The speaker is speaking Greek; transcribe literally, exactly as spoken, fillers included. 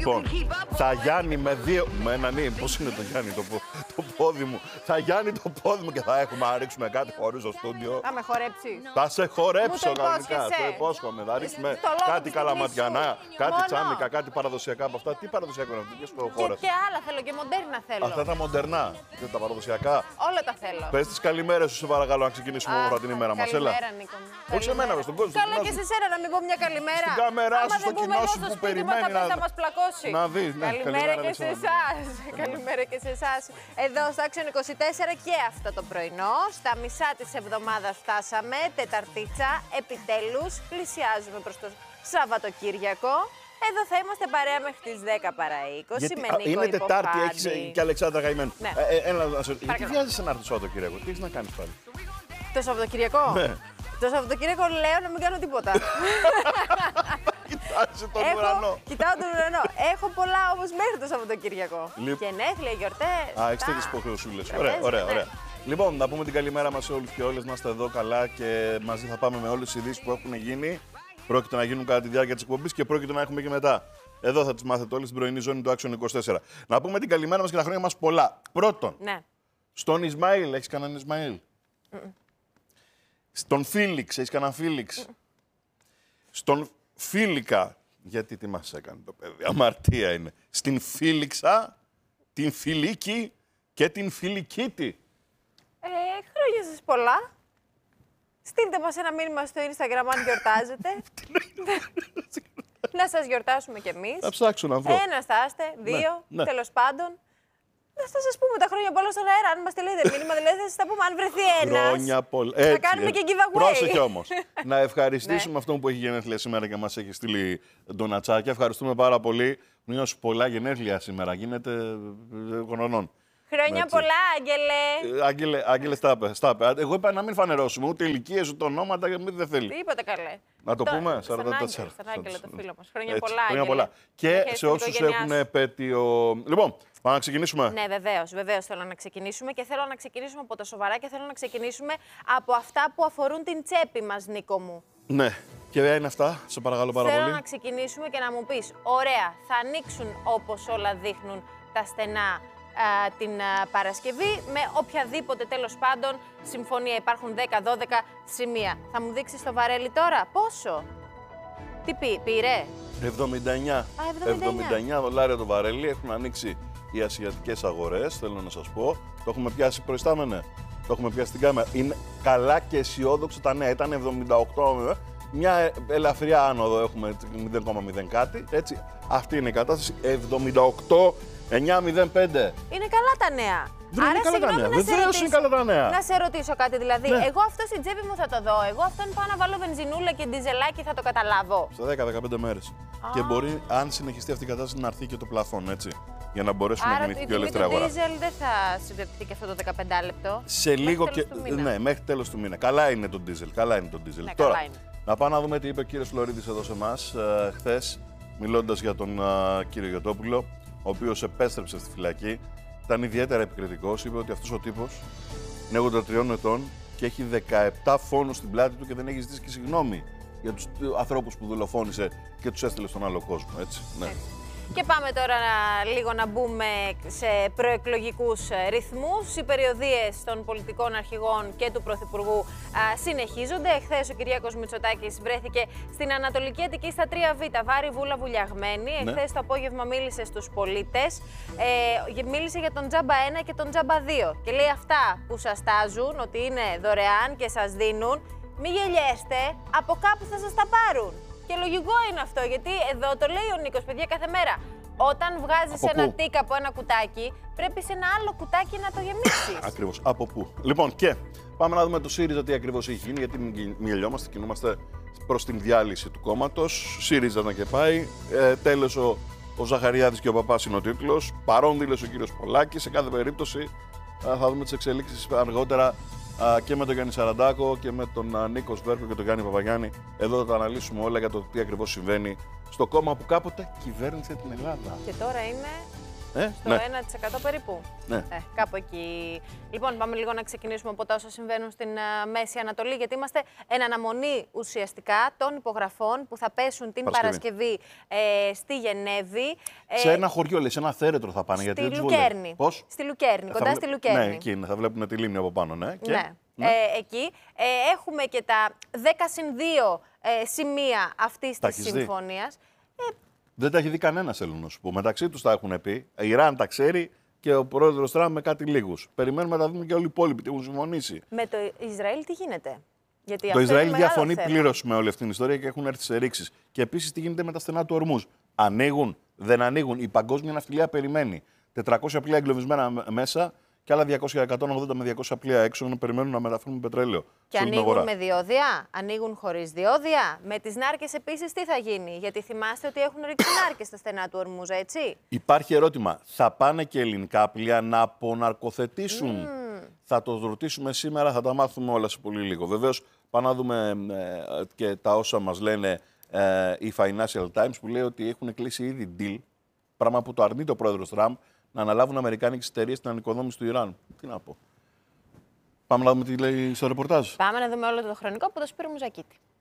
Λοιπόν, θα Γιάννη με δύο. Με ένα νι, πώς είναι το Γιάννη το, το πόδι μου. Θα Γιάννη το πόδι μου και θα έχουμε να ρίξουμε κάτι χωρίς στο στούντιο. Θα με χορέψει. Θα σε χορέψω Μου το κανονικά. υπόσχεσαι. Το υπόσχομαι. Θα ρίξουμε Το λόγο κάτι της καλαματιανά, τιμής σου. κάτι Μόνο. τσάμικα, κάτι παραδοσιακά από αυτά. Τι παραδοσιακό είναι αυτό, και στο χώρο. Και, και άλλα θέλω και μοντέρνα θέλω. Αυτά τα μοντερνά, και τα παραδοσιακά. Όλα τα θέλω. Πες τις καλημέρες σου, σε παρακαλώ, να ξεκινήσουμε όμορφα την ημέρα μας. Έλα. Καλημέρα, Νίκο μου. Όχι σε μένα, Καλημέρα. στον κόσμο. Καλά και σε σένα να μην πω μια καλημέρα. Στην κάμερά Άμα σου, δεν στο πούμε κοινό εδώ σου στο που σπίτι περιμένει μας, θα πες να- να μας πλακώσει. Να δεις, ναι. Καλημέρα και σε εσένα. εσάς. Καλημέρα και σε εσάς. Εδώ στο Action είκοσι τέσσερα και αυτό το πρωινό. Στα μισά της εβδομάδας φτάσαμε. Τεταρτίτσα. Επιτέλους πλησιάζουμε προς το Σαββατοκύριακο. Εδώ θα είμαστε παρέα μέχρι τις δέκα παρά είκοσι. Γιατί, με α, Νίκο είναι Τετάρτη, Υποφάντη. έχεις και Αλεξάνδρα Καημένη. Ναι. Ε, ε, έλα, να σε- γιατί Παρακαλώ. βιάζεσαι να έρθει το Σαββατοκύριακο, τι έχεις να κάνεις πάλι. Το Σαββατοκύριακο. Ναι. Το Σαββατοκύριακο λέω να μην κάνω τίποτα. Κοιτάξτε τον Έχω, ουρανό. κοιτάω τον ουρανό. Έχω πολλά όμως μέχρι το Σαββατοκύριακο. Λοιπόν. Γενέθλια, γιορτές. Α, έχεις τα- τέτοιες υποχρεωσούλες. Τραπέζι, Ωραία, ωραία, ναι. ωραία. Λοιπόν, να πούμε την καλημέρα μας σε όλους και όλες, να είστε εδώ καλά και μαζί θα πάμε με όλες τις ειδήσεις που έχουν γίνει. Πρόκειται να γίνουν κατά τη διάρκεια της εκπομπής και πρόκειται να έχουμε και μετά. Εδώ θα τις μάθετε όλες στην πρωινή ζώνη του Action είκοσι τέσσερα. Να πούμε την καλημέρα μας και τα χρόνια μας πολλά. Πρώτον, Ναι. στον Ισμαήλ, έχεις κανέναν Ισμαήλ. Mm. Στον Φίλιξ, έχεις κανέναν Φίλιξ. Mm. Στον Φίλικα, γιατί τι μας έκανε το παιδί, αμαρτία είναι. Στην Φίλιξα, την Φιλίκη και την Φιλικίτη. Ε, χρόνια σας πολλά. Στείλτε μας ένα μήνυμα στο Instagram αν γιορτάζετε. Να σας γιορτάσουμε κι εμείς. Θα ψάξω να βρω. Ένα θα είστε, δύο, ναι. τέλος πάντων. Θα σας πούμε τα χρόνια πολλά στον αέρα. Αν μας στείλετε μήνυμα, δηλαδή θα σας τα πούμε. Αν βρεθεί ένας, Χρόνια πολλά. θα Έτσι, κάνουμε έτσι. και giveaway. Πρόσεχε όμως. Να ευχαριστήσουμε Ναι. αυτόν που έχει γενέθλια σήμερα και μας έχει στείλει ντονατσάκια. Ευχαριστούμε πάρα πολύ. Μνήμα σου πολλά γενέθλια σήμερα. Γίνεται ε, χρονών. Χρόνια Έτσι. πολλά, Άγγελε. Ε, Άγγελε, Άγγελε, στάπε, στάπε. Εγώ είπα να μην φανερώσουμε ούτε ηλικίες ούτε ονόματα, γιατί δεν θέλει. Τι είπατε καλέ. Να το Το- πούμε, στον σαράντα Άγγελο, τέσσερα. στον Άγγελο, το φίλο μας. Χρόνια Έτσι, πολλά, χρόνια Άγγελε. πολλά. Και Χαίρετε σε την όσους οικογένειά έχουν σου. επέτειο. Λοιπόν, πάμε να ξεκινήσουμε. Ναι, βεβαίως, βεβαίως θέλω να ξεκινήσουμε και θέλω να ξεκινήσουμε από τα σοβαρά και θέλω να ξεκινήσουμε από αυτά που αφορούν την τσέπη μας, Νίκο μου. Ναι. Και ποια είναι αυτά, σε παρακαλώ πάρα Θέλω πολύ. να ξεκινήσουμε και να μου πεις, ωραία, θα ανοίξουν όπως όλα δείχνουν τα στενά α, την α, Παρασκευή, με οποιαδήποτε τέλος πάντων συμφωνία. Υπάρχουν δέκα δώδεκα σημεία. Θα μου δείξεις το βαρέλι τώρα, πόσο? Τι πή, πήρε? εβδομήντα εννιά. Α, εβδομήντα εννιά. δολάρια το βαρέλι. Έχουν ανοίξει οι ασιατικές αγορές, θέλω να σας πω. Το έχουμε πιάσει, προϊστάμενε. Το έχουμε πιάσει στην κάμερα. Είναι καλά και αισιόδοξα τα νέα. Ήταν εβδομήντα οκτώ. Μια ελαφριά άνοδο έχουμε μηδέν κόμμα μηδέν κάτι. Έτσι. Αυτή είναι η κατάσταση. εβδομήντα οκτώ εννιακόσια μηδέν πέντε. Είναι καλά τα νέα. Δεν είναι καλά τα συγγνώμη, νέα. να σε Βεβαίως ρωτήσω- είναι καλά τα νέα. Να σε ρωτήσω κάτι δηλαδή. Ναι. Εγώ αυτό στην τσέπη μου θα το δω. Εγώ αυτόν πάω να βάλω βενζινούλα και ντιζελάκι θα το καταλάβω. Σε δέκα με δεκαπέντε μέρες. Και μπορεί, αν συνεχιστεί αυτή η κατάσταση, να έρθει και το πλαφόν, έτσι. Για να μπορέσουμε να Άρα κινηθεί η πιο τιμή ελεύθερη του αγορά. ντίζελ δεν θα συμπεπτεί και αυτό το δεκαπέντε λεπτό. Σε λίγο τέλος και. του μήνα. Ναι, μέχρι τέλος του μήνα. Καλά είναι το ντίζελ. Καλά είναι το ντίζελ. Ναι, Τώρα, καλά είναι. να πάμε να δούμε τι είπε ο κύριος Φλωρίδης εδώ σε εμάς ε, χθες, μιλώντας για τον ε, κύριο Γιωτόπουλο, ο οποίος επέστρεψε στη φυλακή. Ήταν ιδιαίτερα επικριτικός. Είπε ότι αυτός ο τύπος είναι ογδόντα τριών ετών και έχει δεκαεπτά φόνους στην πλάτη του και δεν έχει ζητήσει και συγγνώμη για τους ε, ανθρώπους που δολοφόνησε και τους έστειλε στον άλλο κόσμο. Έτσι. Ναι. Έτσι. Και πάμε τώρα να, λίγο να μπούμε σε προεκλογικούς ε, ρυθμούς. Οι περιοδίες των πολιτικών αρχηγών και του Πρωθυπουργού α, συνεχίζονται. Εχθές ο Κυριάκος Μητσοτάκης βρέθηκε στην Ανατολική Αττική στα τρία Β, Βάρη Βούλα Βουλιαγμένη. Ναι. Εχθές το απόγευμα μίλησε στους πολίτες. Ε, μίλησε για τον Τζάμπα ένα και τον Τζάμπα δύο. Και λέει αυτά που σας τάζουν, ότι είναι δωρεάν και σας δίνουν, μη γελιέστε, από κάπου θα σας τα πάρουν. Και λογικό είναι αυτό, γιατί εδώ το λέει ο Νίκος, παιδιά, κάθε μέρα. Όταν βγάζεις Από ένα πού? τικ από ένα κουτάκι, πρέπει σε ένα άλλο κουτάκι να το γεμίσεις. Ακριβώς. Από πού. Λοιπόν, και πάμε να δούμε το ΣΥΡΙΖΑ τι ακριβώς έχει γίνει, γιατί μην γελιόμαστε, κινούμαστε προς την διάλυση του κόμματος. ΣΥΡΙΖΑ να και πάει. Ε, τέλος ο, ο Ζαχαριάδης και ο Παπάς είναι ο τίτλος. Παρόν δήλωσε ο κύριος Πολάκης. Σε κάθε περίπτωση α, θα δούμε τις εξελίξεις αργότερα α, και με τον Γιάννη Σαραντάκο και με τον α, Νίκο Σβέρκο και τον Γιάννη Παπαγιάννη. Εδώ θα τα αναλύσουμε όλα για το τι ακριβώς συμβαίνει στο κόμμα που κάποτε κυβέρνησε την Ελλάδα. Και τώρα είναι Ε, Στο ναι. ένα τοις εκατό περίπου. Ναι. Ε, κάπου εκεί. Λοιπόν, πάμε λίγο να ξεκινήσουμε από τα όσα συμβαίνουν στην uh, Μέση Ανατολή, γιατί είμαστε εν αναμονή ουσιαστικά των υπογραφών που θα πέσουν την Παρασκευή, Παρασκευή ε, στη Γενέβη. Σε ε, ένα χωριό, λέει, σε ένα θέρετρο θα πάνε. Στη γιατί δεν Λουκέρνη. Πώς? Στη Λουκέρνη, Θα κοντά βλέ- στη Λουκέρνη. Ναι, εκεί είναι, θα βλέπουν τη λίμνη από πάνω, ναι. Και... Ναι. ναι. Ε, εκεί ε, έχουμε και τα δέκα συν δύο ε, σημεία αυτής Τα της έχεις δει? συμφωνίας. Ε, Δεν τα έχει δει κανένα, θέλω να σου πω. Μεταξύ του τα έχουν πει. Η Ιράν τα ξέρει και ο πρόεδρος Τραμπ με κάτι λίγους. Περιμένουμε να τα δούμε και όλοι οι υπόλοιποι τι έχουν συμφωνήσει. με το Ισραήλ τι γίνεται? Γιατί Το αυτό Ισραήλ είναι μεγάλο διαφωνεί θέμα. πλήρως με όλη αυτή την ιστορία και έχουν έρθει σε ρήξεις. Και επίσης τι γίνεται με τα στενά του Ορμούζ. Ανοίγουν, δεν ανοίγουν. Η παγκόσμια ναυτιλία περιμένει. τετρακόσια πλοία εγκλωβισμένα μ- μέσα και άλλα διακόσια, εκατόν ογδόντα με διακόσια πλοία έξω να περιμένουν να μεταφέρουν πετρέλαιο. Και σε όλη την ανοίγουν αγορά. με διόδια, ανοίγουν χωρίς διόδια. Με τις νάρκες επίσης τι θα γίνει? Γιατί θυμάστε ότι έχουν ρίξει νάρκες στα στενά του Ορμούζ, έτσι. Υπάρχει ερώτημα. Θα πάνε και ελληνικά πλοία να αποναρκοθετήσουν? Mm. Θα το ρωτήσουμε σήμερα, θα τα μάθουμε όλα σε πολύ λίγο. Βεβαίως, πάμε να δούμε ε, και τα όσα μας λένε ε, οι Financial Times που λέει ότι έχουν κλείσει ήδη deal, πράγμα που το αρνείται ο πρόεδρος Τραμπ, να αναλάβουν αμερικάνικες εταιρείες στην ανοικοδόμηση του Ιράν. Τι να πω. Πάμε να δούμε τι λέει στο ρεπορτάζ. Πάμε να δούμε όλο το χρονικό από το Σπύρο Μουζακίτη.